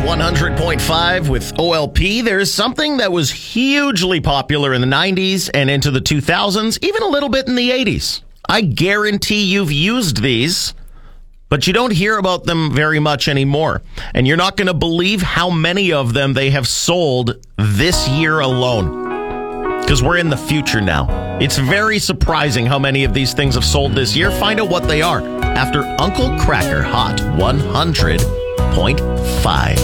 100.5 with OLP. There's something that was hugely popular in the 90s and into the 2000s, even a little bit in the 80s. I guarantee you've used these, but you don't hear about them very much anymore. And you're not going to believe how many of them they have sold this year alone. Because we're in the future now. It's very surprising how many of these things have sold this year. Find out what they are after Uncle Kracker Hot 100.5.